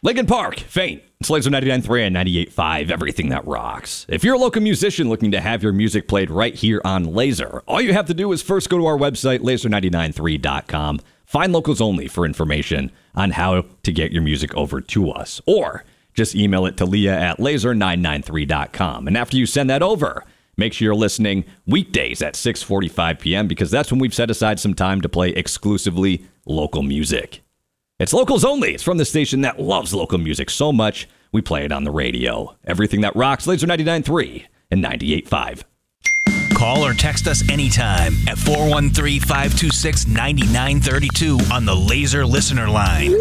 Lincoln Park, Faint. It's Laser 99.3 and 98.5, everything that rocks. If you're a local musician looking to have your music played right here on Laser, all you have to do is first go to our website, laser993.com. Find Locals Only for information on how to get your music over to us. Or just email it to Leah at laser993.com. And after you send that over, make sure you're listening weekdays at 6:45 p.m. because that's when we've set aside some time to play exclusively local music. It's Locals Only. It's from the station that loves local music so much, we play it on the radio. Everything that rocks, Laser 99.3 and 98.5. Call or text us anytime at 413-526-9932 on the Laser Listener Line.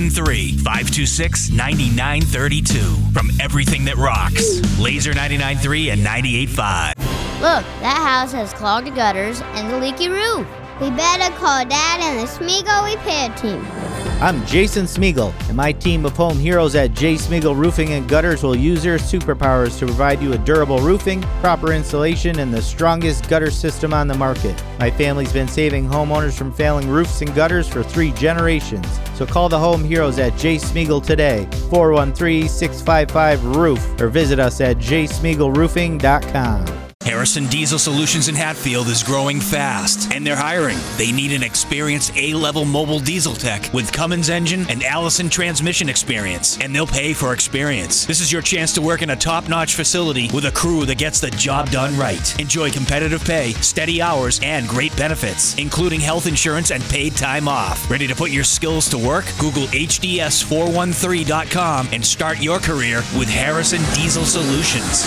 413-526-9932. From everything that rocks, Laser 99.3 and 98.5. Look, that house has clogged gutters and a leaky roof. We better call Dad and the Smeagol repair team. I'm Jason Smeagol, and my team of home heroes at J. Smeagol Roofing and Gutters will use their superpowers to provide you a durable roofing, proper installation, and the strongest gutter system on the market. My family's been saving homeowners from failing roofs and gutters for 3 generations. So call the home heroes at J. Smeagol today, 413-655-ROOF, or visit us at jsmeagolroofing.com. Harrison Diesel Solutions in Hatfield is growing fast, and they're hiring. They need an experienced A-level mobile diesel tech with Cummins engine and Allison transmission experience, and they'll pay for experience. This is your chance to work in a top-notch facility with a crew that gets the job done right. Enjoy competitive pay, steady hours, and great benefits, including health insurance and paid time off. Ready to put your skills to work? Google hds413.com and start your career with Harrison Diesel Solutions.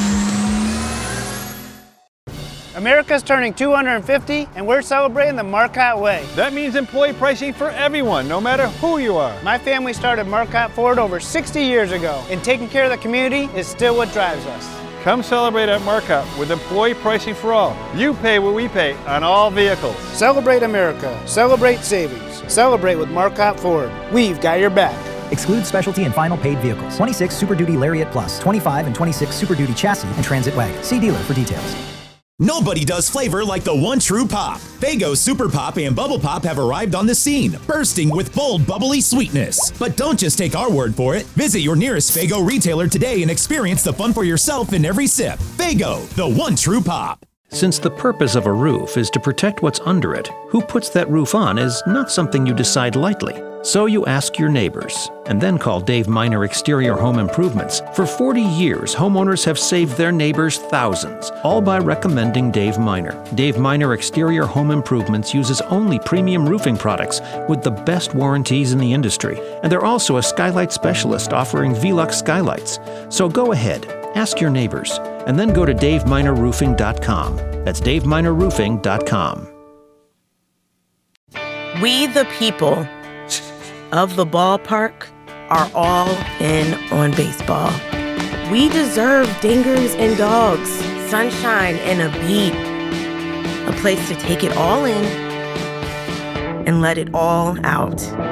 America's turning 250, and we're celebrating the Marcotte way. That means employee pricing for everyone, no matter who you are. My family started Marcotte Ford over 60 years ago, and taking care of the community is still what drives us. Come celebrate at Marcotte with employee pricing for all. You pay what we pay on all vehicles. Celebrate America. Celebrate savings. Celebrate with Marcotte Ford. We've got your back. Exclude specialty and final paid vehicles. 26 Super Duty Lariat Plus, 25 and 26 Super Duty Chassis and Transit Wagon. See dealer for details. Nobody does flavor like the one true pop. Faygo Super Pop and Bubble Pop have arrived on the scene, bursting with bold, bubbly sweetness. But don't just take our word for it. Visit your nearest Faygo retailer today and experience the fun for yourself in every sip. Faygo, the one true pop. Since the purpose of a roof is to protect what's under it, who puts that roof on is not something you decide lightly. So you ask your neighbors, and then call Dave Miner Exterior Home Improvements. For 40 years, homeowners have saved their neighbors thousands, all by recommending Dave Miner. Dave Miner Exterior Home Improvements uses only premium roofing products with the best warranties in the industry. And they're also a skylight specialist offering Velux skylights. So go ahead, ask your neighbors, and then go to DaveMinerRoofing.com. That's DaveMinerRoofing.com. We the people of the ballpark are all in on baseball. We deserve dingers and dogs, sunshine and a beat, a place to take it all in and let it all out.